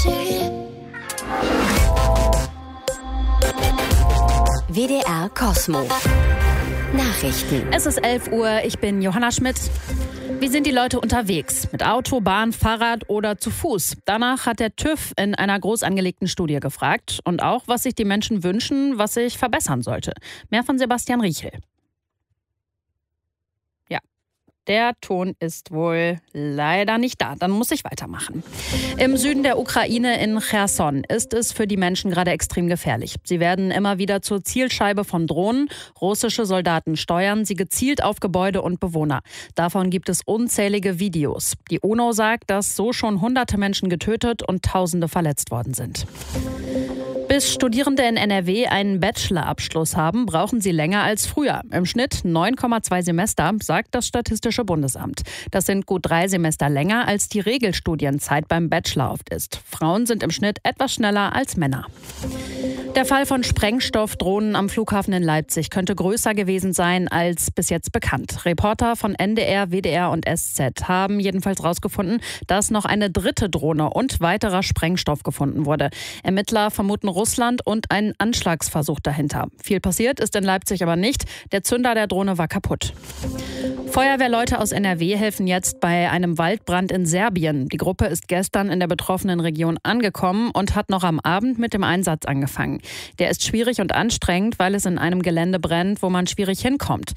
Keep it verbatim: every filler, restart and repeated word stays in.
W D R Kosmo. Nachrichten. Es ist elf Uhr, ich bin Johanna Schmidt. Wie sind die Leute unterwegs? Mit Auto, Bahn, Fahrrad oder zu Fuß? Danach hat der TÜV in einer groß angelegten Studie gefragt. Und auch, was sich die Menschen wünschen, was sich verbessern sollte. Mehr von Sebastian Riechel. Ja, der Ton ist wohl leider nicht da. Dann muss ich weitermachen. Im Süden der Ukraine in Cherson ist es für die Menschen gerade extrem gefährlich. Sie werden immer wieder zur Zielscheibe von Drohnen. Russische Soldaten steuern sie gezielt auf Gebäude und Bewohner. Davon gibt es unzählige Videos. Die UNO sagt, dass so schon hunderte Menschen getötet und Tausende verletzt worden sind. Bis Studierende in N R W einen Bachelorabschluss haben, brauchen sie länger als früher. Im Schnitt neun Komma zwei Semester, sagt das Statistische Bundesamt. Das sind gut drei Semester länger, als die Regelstudienzeit beim Bachelor oft ist. Frauen sind im Schnitt etwas schneller als Männer. Der Fall von Sprengstoffdrohnen am Flughafen in Leipzig könnte größer gewesen sein als bis jetzt bekannt. Reporter von N D R, W D R und S Z haben jedenfalls herausgefunden, dass noch eine dritte Drohne und weiterer Sprengstoff gefunden wurde. Ermittler vermuten Russland und einen Anschlagsversuch dahinter. Viel passiert ist in Leipzig aber nicht. Der Zünder der Drohne war kaputt. Feuerwehrleute aus N R W helfen jetzt bei einem Waldbrand in Serbien. Die Gruppe ist gestern in der betroffenen Region angekommen und hat noch am Abend mit dem Einsatz angefangen. Der ist schwierig und anstrengend, weil es in einem Gelände brennt, wo man schwierig hinkommt.